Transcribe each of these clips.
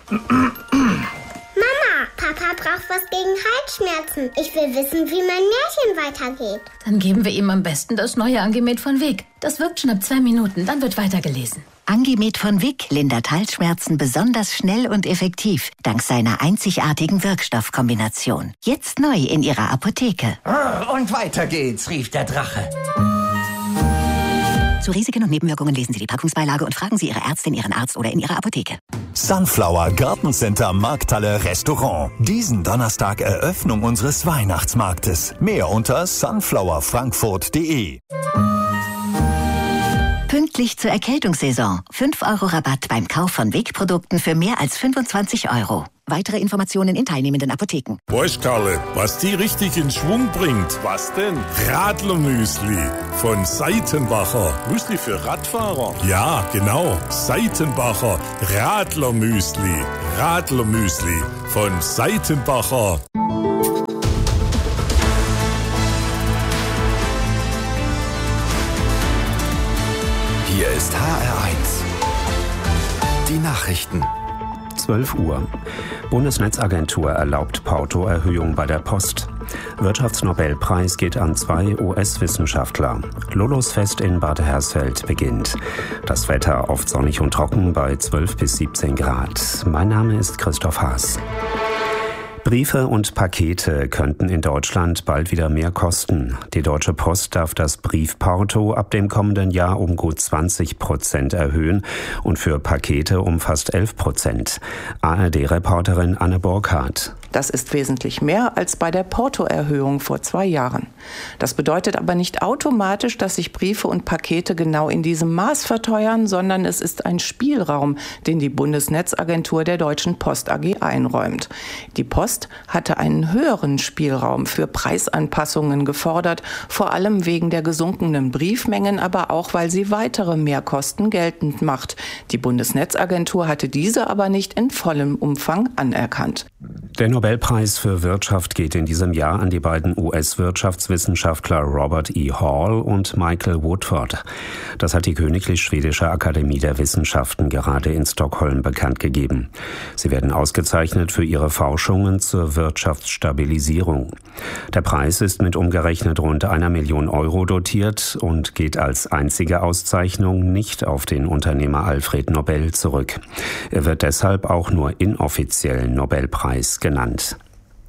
Mama, Papa braucht was gegen Halsschmerzen. Ich will wissen, wie mein Märchen weitergeht. Dann geben wir ihm am besten das neue Angemet von Vic. Das wirkt schon ab 2 Minuten, dann wird weitergelesen. Angemet von Vic lindert Halsschmerzen besonders schnell und effektiv, dank seiner einzigartigen Wirkstoffkombination. Jetzt neu in Ihrer Apotheke. Und weiter geht's, rief der Drache. Zu Risiken und Nebenwirkungen lesen Sie die Packungsbeilage und fragen Sie Ihre Ärztin, Ihren Arzt oder in Ihrer Apotheke. Sunflower Gartencenter Markthalle Restaurant. Diesen Donnerstag Eröffnung unseres Weihnachtsmarktes. Mehr unter sunflowerfrankfurt.de. Pünktlich zur Erkältungssaison. 5 € Rabatt beim Kauf von Vic-Produkten für mehr als 25 €. Weitere Informationen in teilnehmenden Apotheken. Weißt, Karle, was die richtig in Schwung bringt? Was denn? Radlermüsli von Seitenbacher. Müsli für Radfahrer? Ja, genau. Seitenbacher Radlermüsli. Radlermüsli von Seitenbacher. Hier ist HR1. Die Nachrichten. 12 Uhr. Bundesnetzagentur erlaubt Portoerhöhung bei der Post. Wirtschaftsnobelpreis geht an 2 US-Wissenschaftler. Lullusfest in Bad Hersfeld beginnt. Das Wetter oft sonnig und trocken bei 12 bis 17 Grad. Mein Name ist Christoph Haas. Briefe und Pakete könnten in Deutschland bald wieder mehr kosten. Die Deutsche Post darf das Briefporto ab dem kommenden Jahr um gut 20% erhöhen und für Pakete um fast 11%. ARD-Reporterin Anne Burkhardt. Das ist wesentlich mehr als bei der Portoerhöhung vor 2 Jahren. Das bedeutet aber nicht automatisch, dass sich Briefe und Pakete genau in diesem Maß verteuern, sondern es ist ein Spielraum, den die Bundesnetzagentur der Deutschen Post AG einräumt. Die Post hatte einen höheren Spielraum für Preisanpassungen gefordert, vor allem wegen der gesunkenen Briefmengen, aber auch, weil sie weitere Mehrkosten geltend macht. Die Bundesnetzagentur hatte diese aber nicht in vollem Umfang anerkannt. Der Nobelpreis für Wirtschaft geht in diesem Jahr an die beiden US-Wirtschaftswissenschaftler Robert E. Hall und Michael Woodford. Das hat die Königlich Schwedische Akademie der Wissenschaften gerade in Stockholm bekannt gegeben. Sie werden ausgezeichnet für ihre Forschungen zur Wirtschaftsstabilisierung. Der Preis ist mit umgerechnet rund 1 Million € dotiert und geht als einzige Auszeichnung nicht auf den Unternehmer Alfred Nobel zurück. Er wird deshalb auch nur inoffiziell Nobelpreis genannt.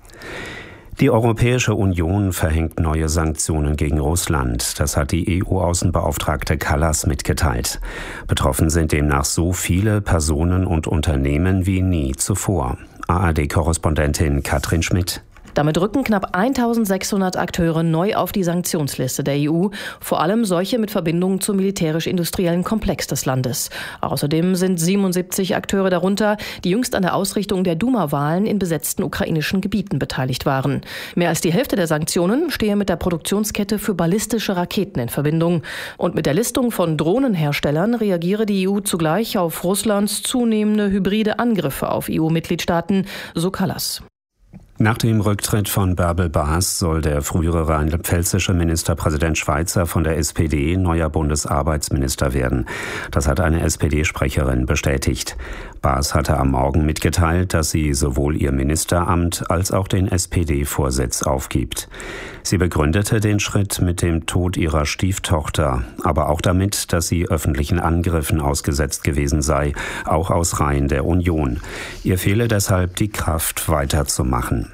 Die Europäische Union verhängt neue Sanktionen gegen Russland. Das hat die EU-Außenbeauftragte Kallas mitgeteilt. Betroffen sind demnach so viele Personen und Unternehmen wie nie zuvor. ARD-Korrespondentin Katrin Schmidt. Damit rücken knapp 1600 Akteure neu auf die Sanktionsliste der EU, vor allem solche mit Verbindungen zum militärisch-industriellen Komplex des Landes. Außerdem sind 77 Akteure darunter, die jüngst an der Ausrichtung der Duma-Wahlen in besetzten ukrainischen Gebieten beteiligt waren. Mehr als die Hälfte der Sanktionen stehe mit der Produktionskette für ballistische Raketen in Verbindung. Und mit der Listung von Drohnenherstellern reagiere die EU zugleich auf Russlands zunehmende hybride Angriffe auf EU-Mitgliedstaaten, so Kallas. Nach dem Rücktritt von Bärbel Baas soll der frühere rheinland-pfälzische Ministerpräsident Schweizer von der SPD neuer Bundesarbeitsminister werden. Das hat eine SPD-Sprecherin bestätigt. Baas hatte am Morgen mitgeteilt, dass sie sowohl ihr Ministeramt als auch den SPD-Vorsitz aufgibt. Sie begründete den Schritt mit dem Tod ihrer Stieftochter, aber auch damit, dass sie öffentlichen Angriffen ausgesetzt gewesen sei, auch aus Reihen der Union. Ihr fehle deshalb die Kraft, weiterzumachen.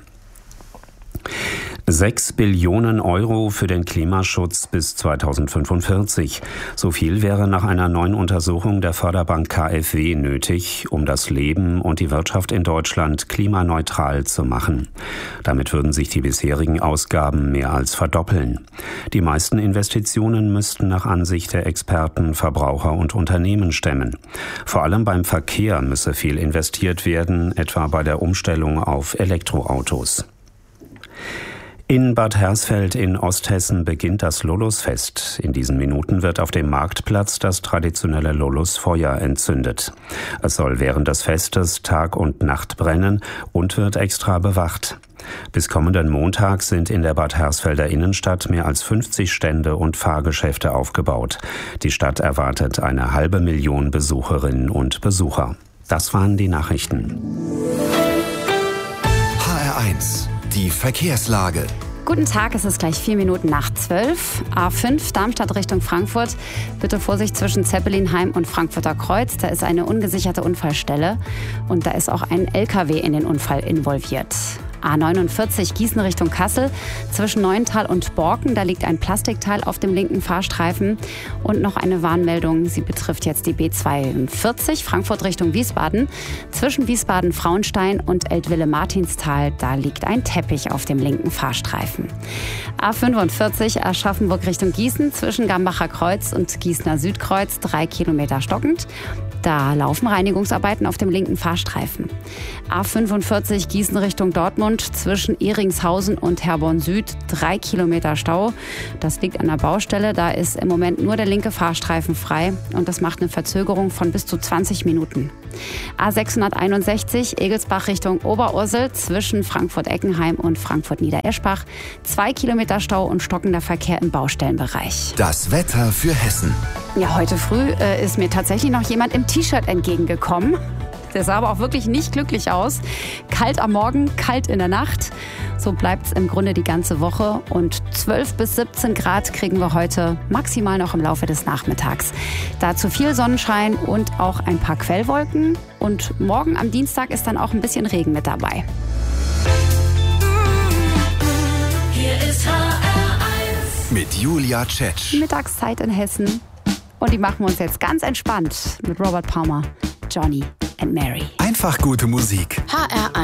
6 Billionen € für den Klimaschutz bis 2045. So viel wäre nach einer neuen Untersuchung der Förderbank KfW nötig, um das Leben und die Wirtschaft in Deutschland klimaneutral zu machen. Damit würden sich die bisherigen Ausgaben mehr als verdoppeln. Die meisten Investitionen müssten nach Ansicht der Experten Verbraucher und Unternehmen stemmen. Vor allem beim Verkehr müsse viel investiert werden, etwa bei der Umstellung auf Elektroautos. In Bad Hersfeld in Osthessen beginnt das Lullusfest. In diesen Minuten wird auf dem Marktplatz das traditionelle Lullusfeuer entzündet. Es soll während des Festes Tag und Nacht brennen und wird extra bewacht. Bis kommenden Montag sind in der Bad Hersfelder Innenstadt mehr als 50 Stände und Fahrgeschäfte aufgebaut. Die Stadt erwartet 500.000 Besucherinnen und Besucher. Das waren die Nachrichten. HR1, die Verkehrslage. Guten Tag, es ist gleich 4 Minuten nach 12. A5 Darmstadt Richtung Frankfurt. Bitte Vorsicht zwischen Zeppelinheim und Frankfurter Kreuz. Da ist eine ungesicherte Unfallstelle und da ist auch ein LKW in den Unfall involviert. A49 Gießen Richtung Kassel. Zwischen Neuental und Borken, da liegt ein Plastikteil auf dem linken Fahrstreifen. Und noch eine Warnmeldung, sie betrifft jetzt die B42 Frankfurt Richtung Wiesbaden. Zwischen Wiesbaden-Frauenstein und Eltville-Martinstal, da liegt ein Teppich auf dem linken Fahrstreifen. A45 Aschaffenburg Richtung Gießen. Zwischen Gambacher Kreuz und Gießener Südkreuz 3 Kilometer stockend. Da laufen Reinigungsarbeiten auf dem linken Fahrstreifen. A45 Gießen Richtung Dortmund zwischen Ehringshausen und Herborn Süd 3 Kilometer Stau. Das liegt an der Baustelle. Da ist im Moment nur der linke Fahrstreifen frei und das macht eine Verzögerung von bis zu 20 Minuten. A661 Egelsbach Richtung Oberursel zwischen Frankfurt-Eckenheim und Frankfurt-Niedereschbach 2 Kilometer Stau und stockender Verkehr im Baustellenbereich. Das Wetter für Hessen. Ja, heute früh ist mir tatsächlich noch jemand im T-Shirt entgegengekommen. Der sah aber auch wirklich nicht glücklich aus. Kalt am Morgen, kalt in der Nacht. So bleibt es im Grunde die ganze Woche. Und 12 bis 17 Grad kriegen wir heute maximal noch im Laufe des Nachmittags. Dazu viel Sonnenschein und auch ein paar Quellwolken. Und morgen am Dienstag ist dann auch ein bisschen Regen mit dabei. Hier ist HR1 mit Julia Tschetsch. Mittagszeit in Hessen. Und die machen wir uns jetzt ganz entspannt mit Robert Palmer, Johnny and Mary. Einfach gute Musik. HR1